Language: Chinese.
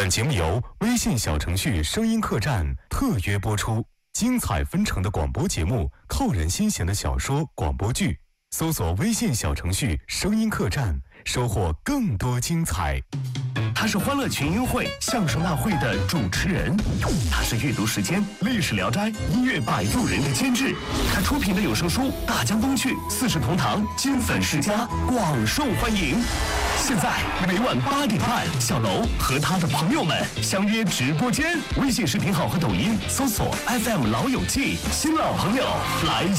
本节目由微信小程序声音客栈特约播出，精彩纷呈的广播节目，扣人心弦的小说、广播剧，搜索微信小程序声音客栈，收获更多精彩。 他是欢乐群英会相声大会的主持人，他是阅读时间历史聊斋音乐摆渡人的监制，他出品的有声书《大江东去》四世同堂金粉世家广受欢迎。现在每晚8点半，小楼和他的朋友们相约直播间，微信视频号和抖音搜索 FM 老友记，新老朋友来